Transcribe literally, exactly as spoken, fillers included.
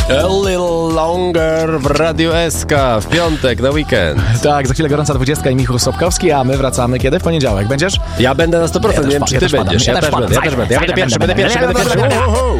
A little longer w Radiu S K w piątek na weekend. Tak, za chwilę gorąca dwudziestka i Michał Sobkowski, a my wracamy kiedy? W poniedziałek. Będziesz? Ja będę na sto procent, Ja nie wiem też czy pa- ty ja też będziesz. padam, Ja ja też też będę, ja padam. też będę. Ja będę Będę, pierwszy, będę będę, pierwszy, będę będę, pierwszy. będę. Uhu.